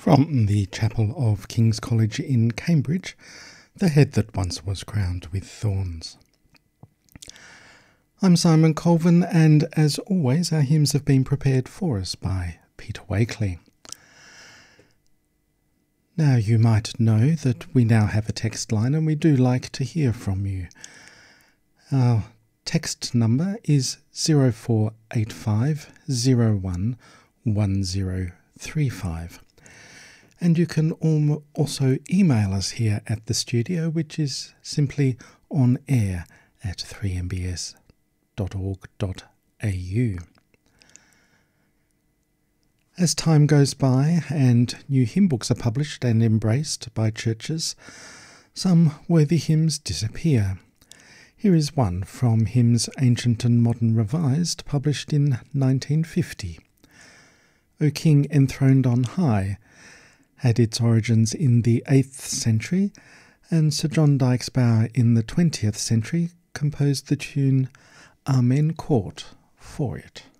From the chapel of King's College in Cambridge, the head that once was crowned with thorns. I'm Simon Colvin, and as always our hymns have been prepared for us by Peter Wakely. Now you might know that we now have a text line, and we do like to hear from you. Our text number is 0485 01 1035. And you can also email us here at the studio, which is simply onair@3mbs.org.au. As time goes by and new hymn books are published and embraced by churches, some worthy hymns disappear. Here is one from Hymns Ancient and Modern Revised, published in 1950. O King Enthroned on High had its origins in the 8th century, and Sir John Dykes Bower in the 20th century composed the tune Amen Court for it.